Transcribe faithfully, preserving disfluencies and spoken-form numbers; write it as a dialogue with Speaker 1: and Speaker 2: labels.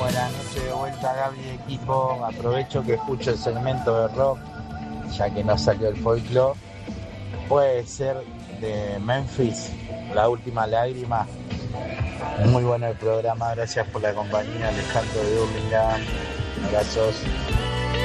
Speaker 1: Buenas noches de vuelta, Gaby, equipo. Aprovecho que escucho el segmento de rock, ya que no salió el folclore. Puede ser de Memphis, La Última Lágrima. Muy bueno el programa, gracias por la compañía, Alejandro de Birmingham. Abrazos.